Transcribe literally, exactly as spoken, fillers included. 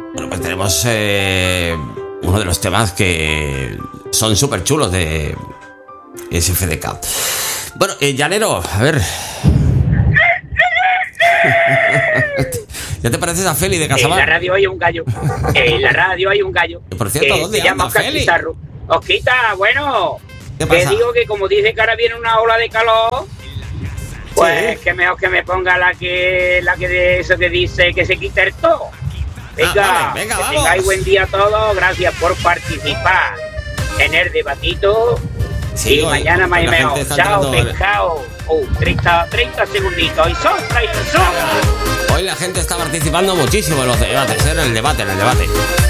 Bueno, pues tenemos eh, uno de los temas que son súper chulos de S F D K. Bueno, eh, Llanero, a ver. ¿Ya te pareces a Feli de Casamar? En la radio hay un gallo. En la radio hay un gallo. Por cierto, que ¿dónde se llama anda Oscar Feli? Pizarro. Osquita, bueno, ¿Qué te pasa? digo que como dice que ahora viene una ola de calor, pues Sí. que mejor que me ponga la que la que de eso que dice que se quita el todo. Venga, Ah, vale, venga, que vamos. tengáis buen día a todos. Gracias por participar en el debatito. Sí, y hoy- mañana hoy más y la mejor. gente está Chao, entrando- pescado. Oh, treinta, treinta segunditos. Y sopla y sopla. Hoy la gente está participando muchísimo en los debates, ¿eh? en el debate, en el debate.